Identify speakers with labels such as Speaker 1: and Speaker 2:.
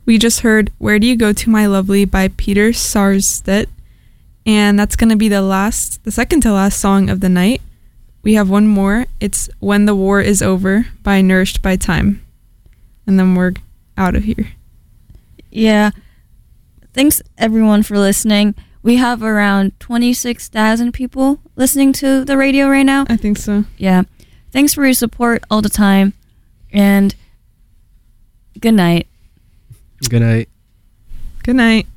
Speaker 1: We just heard Where Do You Go To My Lovely by Peter Sarstedt, and that's going to be the second to last song of the night. We have one more. It's When the War Is Over by Nourished by Time. And then we're out of here.
Speaker 2: Yeah. Thanks, everyone, for listening. We have around 26,000 people listening to the radio right now.
Speaker 1: I think so.
Speaker 2: Yeah. Thanks for your support all the time. And good night.
Speaker 3: Good night.
Speaker 1: Good night.